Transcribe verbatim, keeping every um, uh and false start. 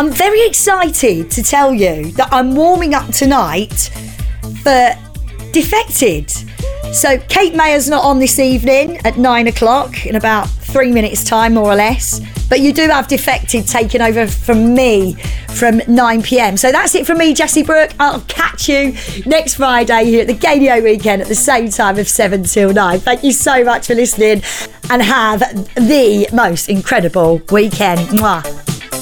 I'm very excited to tell you that I'm warming up tonight for Defected. So Kate Mayer's not on this evening at nine o'clock in about three minutes time, more or less. But you do have Defected taking over from me from nine p.m. So that's it from me, Jessie Brooke. I'll catch you next Friday here at the Gadio Weekend at the same time of seven till nine. Thank you so much for listening and have the most incredible weekend. Mwah.